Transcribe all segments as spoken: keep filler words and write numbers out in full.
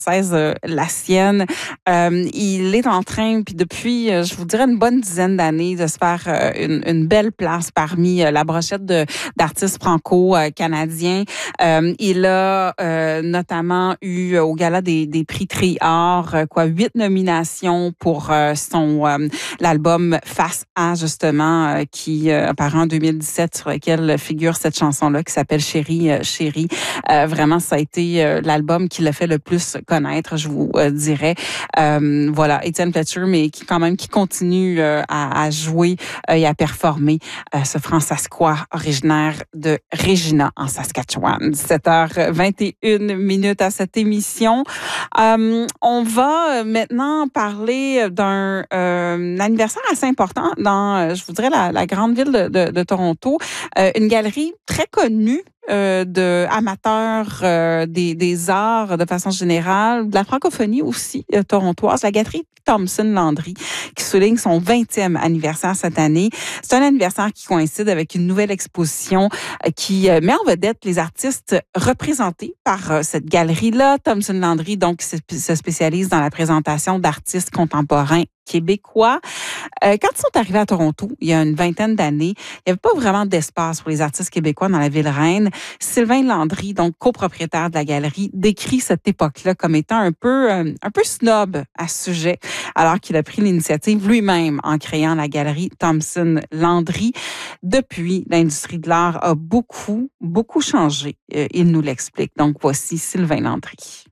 Euh, la sienne. Euh, il est en train, puis depuis, euh, je vous dirais, une bonne dizaine d'années, de se faire euh, une, une belle place parmi euh, la brochette de, d'artistes franco-canadiens. Euh, il a euh, notamment eu au Gala des, des prix Triart, euh, quoi, huit nominations pour euh, son euh, l'album Face à, justement, euh, qui euh, apparaît en deux mille dix-sept, sur lequel figure cette chanson-là qui s'appelle Chérie, euh, Chérie. Euh, vraiment, ça a été euh, l'album qui l'a fait le plus connaître, je vous euh, dirais. Euh, voilà, Étienne Fletcher, mais qui quand même qui continue euh, à, à jouer euh, et à performer euh, ce franc-saskois originaire de Regina en Saskatchewan. dix-sept heures vingt et une minutes à cette émission. Euh, on va maintenant parler d'un euh, anniversaire assez important dans, je vous dirais, la, la grande ville de, de, de Toronto. Euh, une galerie très connue Euh, de amateurs euh, des, des arts de façon générale, de la francophonie aussi euh, torontoise, la galerie Thompson Landry, qui souligne son vingtième anniversaire cette année. C'est un anniversaire qui coïncide avec une nouvelle exposition euh, qui euh, met en vedette les artistes représentés par euh, cette galerie-là. Thompson Landry, donc, se, se spécialise dans la présentation d'artistes contemporains québécois. Euh, quand ils sont arrivés à Toronto, il y a une vingtaine d'années, il n'y avait pas vraiment d'espace pour les artistes québécois dans la ville reine. Sylvain Landry, donc copropriétaire de la galerie, décrit cette époque-là comme étant un peu, euh, un peu snob à ce sujet, alors qu'il a pris l'initiative lui-même en créant la galerie Thompson Landry. Depuis, l'industrie de l'art a beaucoup, beaucoup changé. Euh, il nous l'explique. Donc, voici Sylvain Landry.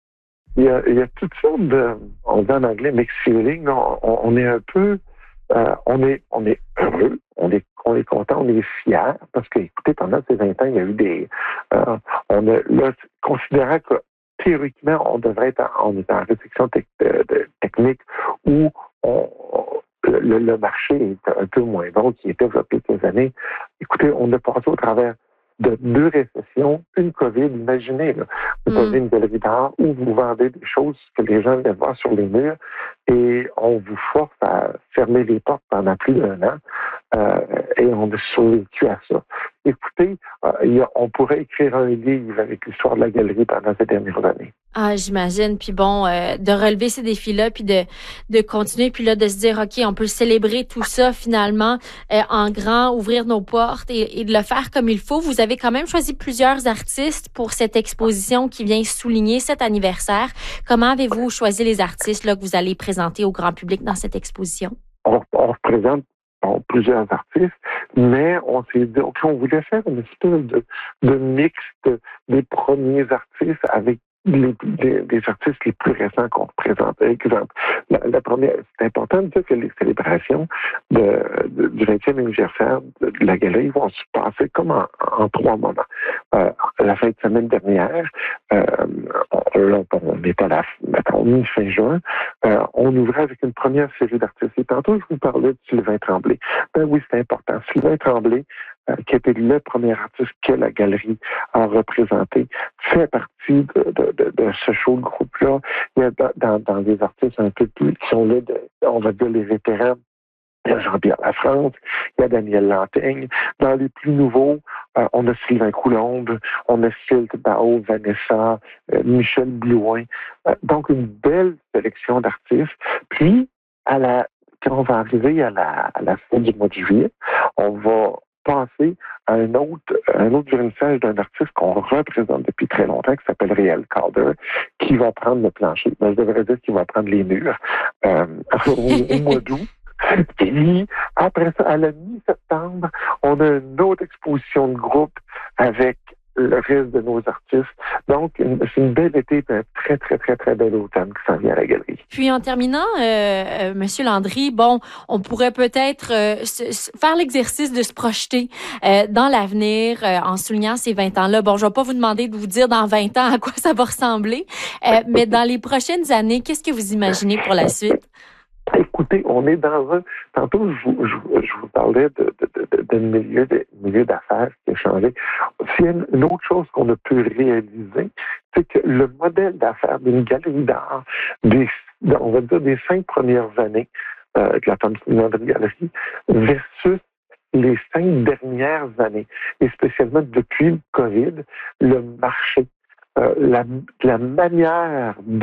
Il y, a, il y a toutes sortes de, on dit en anglais mixed feeling, on, on est un peu, euh, on est, on est heureux, on est, on est content, on est fier, parce que, écoutez, pendant ces vingt ans, il y a eu des, euh, on a, là, considérant que théoriquement, on devrait être, en, on est en réflexion tec, de, de, technique où on, le, le marché est un peu moins bon qu'il était il y a quelques années. Écoutez, on a passé au travers de deux récessions, une COVID, imaginez, là, vous mm. avez une galerie d'art où vous vendez des choses que les gens viennent voir sur les murs et on vous force à fermer les portes pendant plus d'un an euh, et on a survécu à ça. Écoutez, euh, il y a, on pourrait écrire un livre avec l'histoire de la galerie pendant ces dernières années. Ah, j'imagine. Puis bon, euh, de relever ces défis-là, puis de de continuer, puis là de se dire, ok, on peut célébrer tout ça finalement euh, en grand, ouvrir nos portes et, et de le faire comme il faut. Vous avez quand même choisi plusieurs artistes pour cette exposition qui vient souligner cet anniversaire. Comment avez-vous choisi les artistes là que vous allez présenter au grand public dans cette exposition? On, on représente bon, plusieurs artistes, mais on s'est dit, ok, on voulait faire une espèce de, de mix de, des premiers artistes avec Les, les, les artistes les plus récents qu'on représente. Exemple, la, la première, c'est important de dire que les célébrations de, de, du vingtième anniversaire de, de la galerie vont se passer comme en, en trois moments. Euh, la fin de semaine dernière, euh, on, là, on est à la mettons, mi-fin juin, euh, on ouvrait avec une première série d'artistes. Et tantôt, je vous parlais de Sylvain Tremblay. Ben oui, c'est important. Sylvain Tremblay, euh, qui était le premier artiste que la galerie a représenté, fait partie de, de, de, de ce show de groupe-là. Il y a dans, dans des artistes un peu plus qui sont là, de, on va dire les vétérans. Il y a Jean-Pierre Lafrance, il y a Daniel Lantaigne. Dans les plus nouveaux, euh, on a Sylvain Coulombe, on a Phil Bao, Vanessa, euh, Michel Blouin. Euh, donc, une belle sélection d'artistes. Puis, à la, quand on va arriver à la, à la fin du mois de juillet, on va passer à un autre, un autre vernissage d'un artiste qu'on représente depuis très longtemps, qui s'appelle Réal Calder, qui va prendre le plancher. Ben, je devrais dire qu'il va prendre les murs euh, au, au mois d'août. Puis, après ça, à la mi-septembre, on a une autre exposition de groupe avec le reste de nos artistes. Donc, une, c'est une belle été et un très, très, très, très bel automne qui s'en vient à la galerie. Puis, en terminant, euh, euh, Monsieur Landry, bon, on pourrait peut-être euh, se, se faire l'exercice de se projeter euh, dans l'avenir euh, en soulignant ces vingt ans-là. Bon, je vais pas vous demander de vous dire dans vingt ans à quoi ça va ressembler, euh, mais dans les prochaines années, qu'est-ce que vous imaginez pour la suite? Écoutez, on est dans un... Tantôt, je vous, je, je vous parlais de, de, de, de milieu, de milieu d'affaires qui a changé. S'il y a une autre chose qu'on a pu réaliser, c'est que le modèle d'affaires d'une galerie d'art, des, on va dire des cinq premières années euh, de la Thompson Landry Galerie versus les cinq dernières années, et spécialement depuis le COVID, le marché, euh, la, la manière